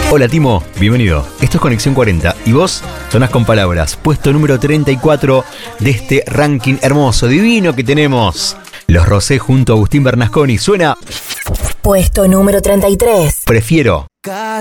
Hola Timo, bienvenido. Esto es Conexión 40 y vos sonás con palabras. Puesto número 34 de este ranking hermoso, divino que tenemos. Los Rosé junto a Agustín Bernasconi. Suena Puesto número 33. Prefiero.